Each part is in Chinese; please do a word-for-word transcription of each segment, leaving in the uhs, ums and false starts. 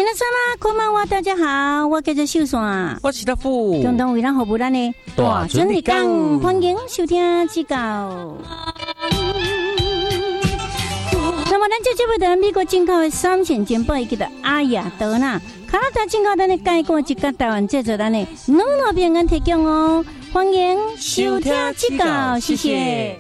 皆様こんばんは，大家好，我叫做秀山， 我是大富， 共同为咱服务咱的大准日讲，欢迎收听指教。那么，咱这节目的美国进口的三线节目，伊叫做阿雅德纳，加拿大进口咱的介绍一个台湾制作咱的两路平安提供哦，欢迎收听指教，谢谢。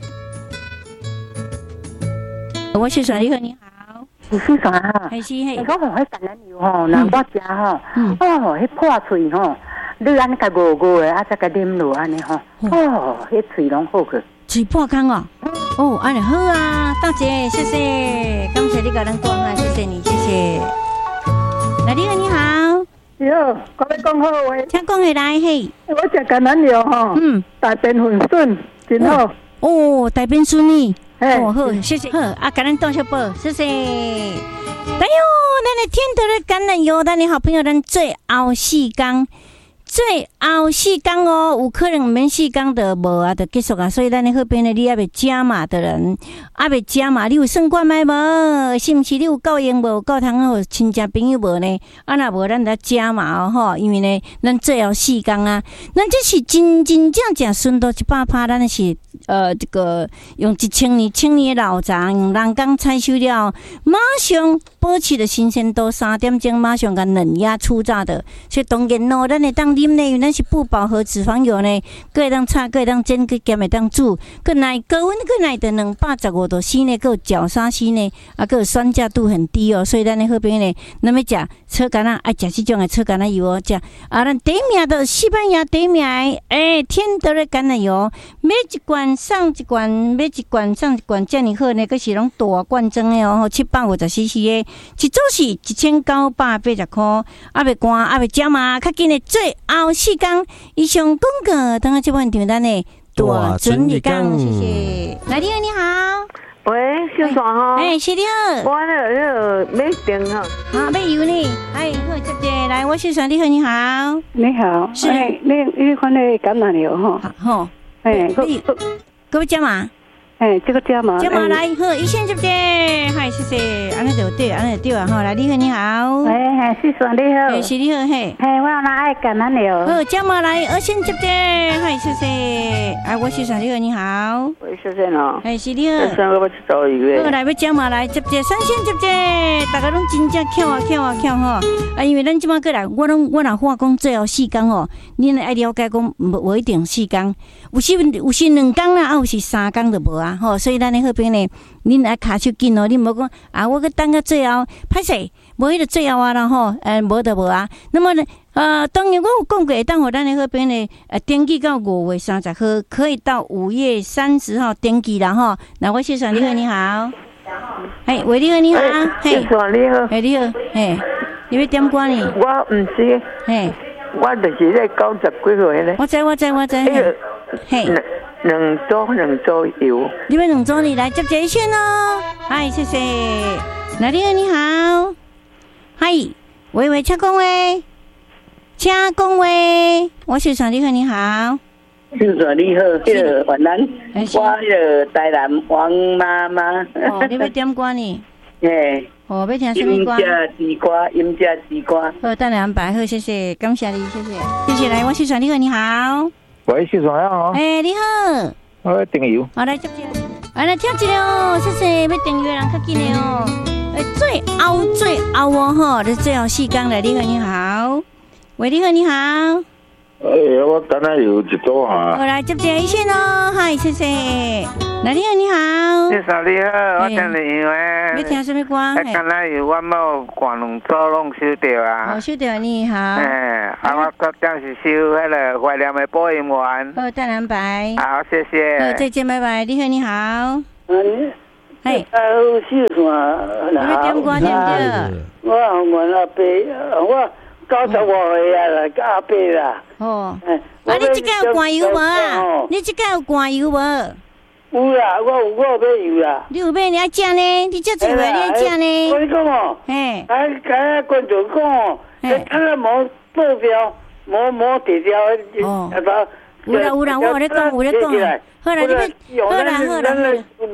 我是爽，你好，你好。 是秀山哈， 还是嘿？ 我吼迄橄榄油吼，若我食吼，哦吼，迄破喙吼，你安尼甲糊糊的，啊再甲啉落安尼吼，哦，迄喙拢好去。 嘴破空哦，哦，安尼好啊，大姐，谢谢，感谢你甲咱讲啊，谢谢你，谢谢。来，你好，你好， 哟，我要讲好话， 请讲下来嘿。 我食橄榄油吼，嗯，大便很顺，真好。 哦，大便顺利。哦好， 嗯、 谢谢。好啊，感恩多谢宝，谢谢。哎呦，咱的天德的橄榄油，咱的好朋友，咱最后四天，最后四天哦，有可能免四天就无啊，就结束啊。所以咱的好朋友，你还未加码的人，还未加码，你有算过没无？是不是你有够用无？够通好亲戚朋友无呢？啊，若无咱来加码哦吼，因为呢，咱最后四天啊，咱这是真真正正顺到一百趴，咱是。呃，这个用一千年、千年的老茶，用人工采收了，马上保持的新鲜度，三点钟马上甲冷压出榨的，所以当然咯，咱会当啉呢，因为咱是不饱和脂肪油呢，可会当炒，可会当煎，可咸会当煮，可耐高温，可耐的两百十五度 C 呢，可有角鲨烯呢，啊，可有酸价度很低哦，所以咱的好朋友呢，咱要食炒橄榄，爱食这种的炒橄榄油哦，食啊，咱第一名的西班牙第一名的，诶，天德的橄榄油，每一罐。上一罐，买一罐，上一罐，遮尔好呢，佫是拢大罐装的哦，七百五十 C C 的，一组是一千九百八十块，啊未寒，啊未加嘛，较紧的最后四天以上广告，等下这问题咱的大准日讲，谢谢。来，你好，你好， 喂，秀爽哈， 哎，是你好， 我那那没电哈， 啊，没油呢，哎，好，接着来，我是爽，你好，你好， 你好，是，你你款的橄榄油哈， 好。 哎， 各位加码， 哎，这个加码， 加码来，好，一线接不接？嗨，谢谢，安尼就对，安尼就对啊，好，来，你好，你好， 哎，哎，是说你好， 哎，是你好，嘿， 哎，我拿爱橄榄油， 好，加码来，二线接不接？嗨，谢谢，哎，我是说你好，你好， 喂，谢谢喏， 哎，是你好， 先生，我要去找一位， 好，来，要加码来，接不接？三线接不接？大家拢真正巧啊，巧啊，巧哈，啊，因为咱即马过来，我拢我若话讲最后四天哦，恁爱了解讲无无一定四天。有时有时两天啦，啊有时三天就无啊，吼，所以咱的好朋友呢，恁爱卡手紧哦，恁无讲啊，我去等到最后，歹势，无迄个最后啊啦吼，呃，无就无啊。那么呢，呃，当然我有讲过，当互咱的好朋友呢，呃，登记到五月三十号，可以到五月三十号登记啦吼。那我先生你好，你好，嘿，喂，你好，你好， 嘿，你好， 嘿，你好，嘿，你要点歌呢？ 我唔是， 嘿， 我就是咧九十几岁咧。 我知，我知，我知。嘿， 两组两组油， 你们两组你来接这一线哦。嗨，谢谢。来，你好，你好。嗨，喂喂，请讲话，请讲话。我是上你好，你好。 秀爽你好，迄个越南，我迄个台南王妈妈。 哦，你要点歌呢？ 嘿。 哦，要听什么歌？ 音价之歌，音价之歌。 好，等下安排好，谢谢，感谢你，谢谢，谢谢。来，我是上你好，你好。 喂，秀爽好。 哎，你好。 我要订油。 好，来接接。啊，来听一个哦，谢谢，要订阅人较紧的哦。哎，最后最后哦吼，你最后四天来，你好，你好。喂，你好，你好。 哎，我等下有一组哈。 好，来接接一线哦，嗨，谢谢。来，你好，你好。 你好，你好，我听你话。 要听什么歌？ 哎，刚才有我某关两组拢收掉啊。 哦，收掉你好。 哎，啊，我刚刚是收迄个怀念的播音员。 好，等安排。 好，谢谢。 好，再见，拜拜。你好，你好。 嗯。 嘿。 啊，秀爽。 你要点歌对不对？ 我我阿伯，我九十五岁啊啦，阿伯啦。 哦。啊，你这个有灌油无啊？你这个有灌油无？ 有啦，我有我有买油啦。 你有买你爱食呢？你这嘴话你爱食呢？ 我跟你讲哦，嘿，啊，啊，观众讲哦，你看到无报表，无无地条， 哦，有啦有啦，我有咧讲，有咧讲。好啦，你要好啦好啦。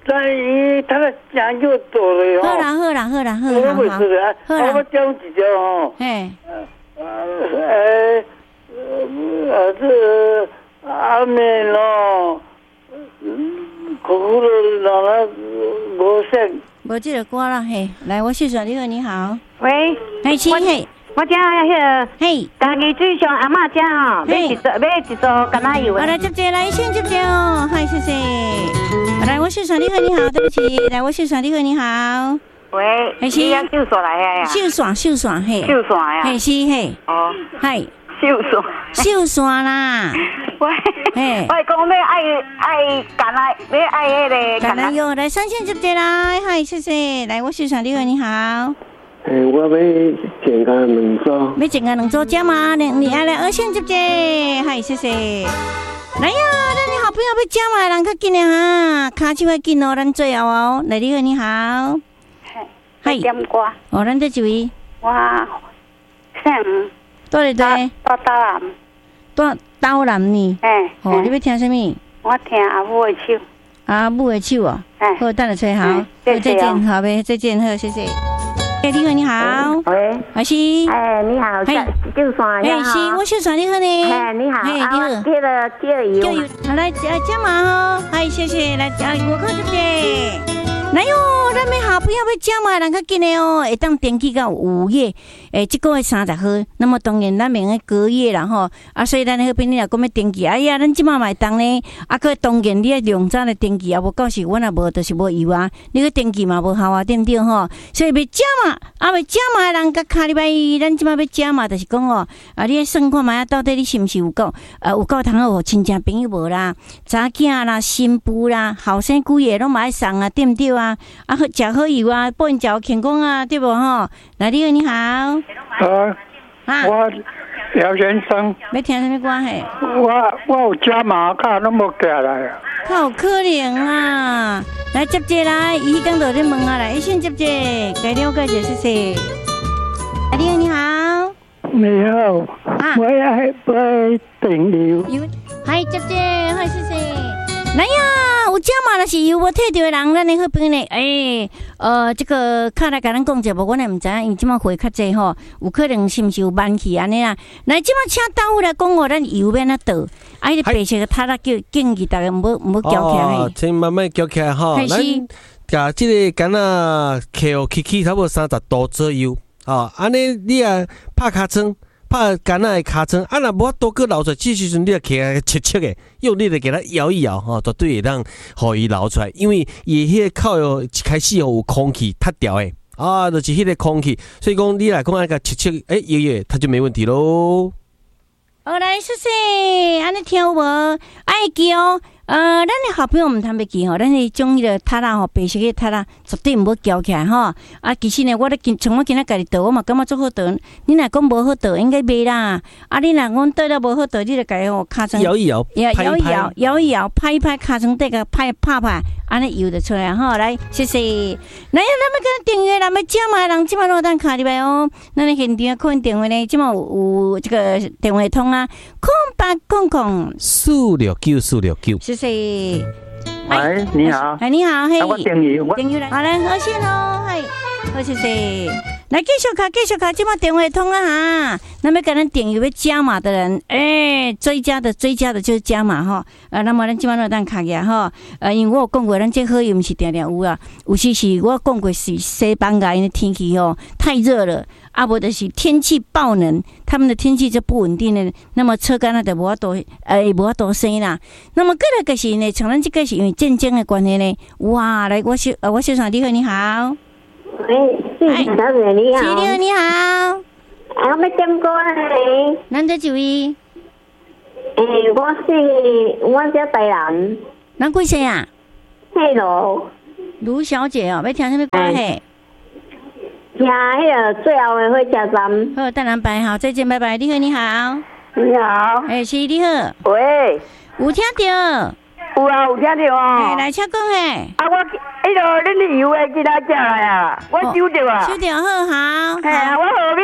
但伊他的讲究多了好啦好啦好啦好啦好啦， 好啦，我讲几条哦。 嘿， 呃呃呃这阿妹咯，苦苦的让他无声。 无这个歌啦，嘿，来，我谢谢你好，你好。 喂， 嘿，是嘿。 我家迄个， 嘿， 家己最上阿嬷家吼，买一组买一组橄榄油。 我来接接，来先接接哦，嗨，谢谢。来，我秀爽你好，你好，对不起，来，我秀爽你好，你好。 喂， 嘿是， 你要秀爽来呀？ 秀爽，秀爽，嘿。 秀爽呀？ 嘿是嘿。 哦， 嗨， 秀爽。 秀爽啦。 喂， 嘿， 我讲要爱爱橄榄，要爱迄个橄榄油，来三线接接来，嗨，谢谢。来，我秀爽你好，你好。 诶，我要健康两组， 要健康两组加码，你你爱来二线接接，嗨，谢谢。来呀，咱的好朋友要加码，人较紧的哈，卡手要紧哦，咱最后哦。来，你好，你好。 嗨，点歌。 哦，咱这一位。 我姓。 对对对。 大刀男。 大刀男呢？ 哎。 哦，你要听什么？ 我听阿母的手。 阿母的手哦。 哎。 好，等下吹好。好，再见，好呗，再见，好，谢谢。哎，你好，你好。 喂， 我是。 哎，你好，秀爽呀。 哎，是，我秀爽，你好呢。 哎，你好。哎，你好。接了，接了油。 好，来加加码哦。哎，谢谢，来加我靠这边。来哟，咱们好朋友要加码，人较紧的哦，会当登记到五月，诶，这个月三十号。那么当然，咱明个隔夜啦吼，啊，所以咱那边你若讲要登记，哎呀，咱即马买当呢，啊，个当然你要量早来登记啊，无到时阮也无，就是无油啊，你个登记嘛无效啊，对不对吼？所以要加码，啊，要加码的人甲卡礼拜一，咱即马要加码，就是讲哦，啊，你算看卖啊，到底你是毋是有够，呃，有够通好亲戚朋友无啦，查囝啦、新妇啦、后生姑爷拢买送啊，对不对啊？啊，好食好油啊，帮因食健康啊，对无吼？来，你好，你好。 啊， 啊， 我姚先生。 要听什么歌嘿？ 我我有加码卡，拢无寄来啊。 较有可能啊！来接接来，伊刚在咧问啊，来先接接，该了解一下，谢谢。啊，你好，你好。 你好。啊，我要买电油。 嗨，接接，嗨，谢谢。来呀，有加码的是由我摕到的人，咱的好朋友呢，诶、欸，呃，这个卡来甲咱讲者无，我也毋知影，因为即马货较济吼，有可能是毋是有慢去安尼啦。来，即马请大夫来讲哦，咱油要哪倒？啊，迄个白色的塔啦，叫建议大家毋好毋好搅起来。 哦，请慢慢搅起来吼。咱甲即个干那扣起起差不多三十度左右，哦，安尼你啊拍尻川。拍干那的尻川，啊，若无法多个流出来，这时阵你要起来切切的，用力的给它摇一摇，吼、哦，绝对会当互伊流出来，因为伊迄个口哟一开始有空气脱掉的，啊，就是迄个空气，所以讲你来讲那个切切，诶、欸，摇摇，它就没问题喽。 好，来，谢谢，安尼听有无？爱记哦。呃，咱的好朋友毋通要记吼，咱的种迄个塔啦吼，白色的塔啦，绝对毋好搅起来吼。啊，其实呢，我咧今从我今仔家己倒，我嘛感觉足好倒。你若讲无好倒，应该袂啦。啊，你若讲倒了无好倒，你就家己吼尻川摇一摇， 摇一摇，摇一摇，拍一拍尻川底个拍拍拍，安尼油就出来吼。来，谢谢。来，咱要跟订阅，咱要加码人，即马落单卡入来哦。咱的现场看电话呢，即马有有这个电话通啊，空八空空四六九四六九。 谢谢。 喂，你好。 哎，你好，嘿。 我订油， 订油来，好嘞，好谢喽，嘿，好谢谢。来继续卡，继续卡，今麦电话通了哈。那么跟咱订油要加码的人，哎、欸，追加的追加的就是加码哈。呃，那么咱今麦落单卡呀哈。呃，因为我有讲过，咱这好油不是定定有啊，有时是我讲过是西班牙的天气哦，太热了。啊，无就是天气爆冷，他们的天气就不稳定了，那么车干那就无法多，诶，无法多生啦。那么过来个是呢，像咱这个是因为战争的关系呢，哇，来，我小呃，我小厂你好，你好， 喂，是小姐你好， 是你好，你好， 啊，我要点歌呢， 咱这几位， 诶，我是我叫台南， 咱几岁啊？ 嘿罗， 卢小姐哦，要听什么歌嘿？ 听迄个最后的火车站。 好，等人排好，再见，拜拜。你好，你好。 你好。 哎、欸，是你好。 喂。 有听到？ 有啊，有听到哦。 哎，来请讲嘿。 啊，我迄个恁的油的今仔寄来啊，我收到啊。 收到好好。 嘿啊，我何必啊？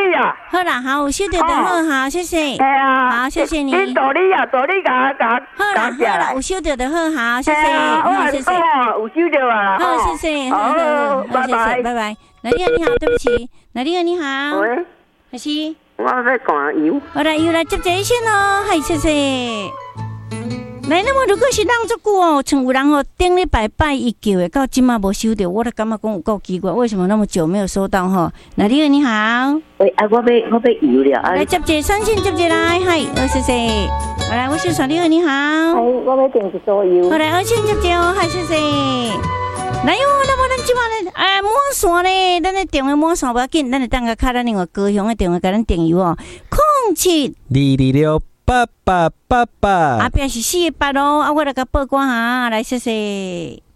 好啦，好，有收到就好，好，谢谢。 哎呀， 好，谢谢你。 你助理啊，助理甲甲好啦，好啦，有收到就好，好，谢谢， 好， 谢谢。 有收到啊。 好，谢谢，好，好，拜拜，拜拜。来电你好，对不起，来电你好。 喂， 还是？ 我在赶油。 好啦，又来接这一线哦，嗨，谢谢。来，那么如果是人足久哦，像有人哦，顶礼拜拜一叫的，到今嘛无收到，我都感觉讲有够奇怪，为什么那么久没有收到哈？那你好，你好。 喂，啊，我要我要油了啊。 来接这三线，接这来，嗨，二谢谢。好来，我是耍你好，你好。 哎，我要订一组油。 好来，二线接这哦，嗨，谢谢。来哟，那么咱即马咧，哎，满线咧，咱咧电话满线不要紧，咱就等下卡咱另外高雄的电话给咱订油哦，空七二二六八八八八。 后壁是四个八咯，啊，我来甲报关哈，来谢谢。